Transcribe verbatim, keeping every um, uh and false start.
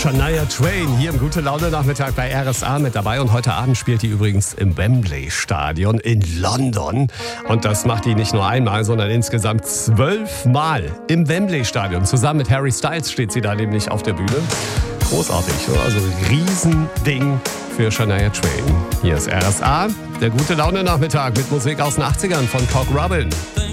Shania Twain hier im Gute-Laune-Nachmittag bei R S A mit dabei. Und heute Abend spielt die übrigens im Wembley-Stadion in London. Und das macht die nicht nur einmal, sondern insgesamt zwölfmal im Wembley-Stadion. Zusammen mit Harry Styles steht sie da nämlich auf der Bühne. Großartig, also Riesending für Shania Twain. Hier ist R S A, der Gute-Laune-Nachmittag mit Musik aus den achtzigern von Cock Robin.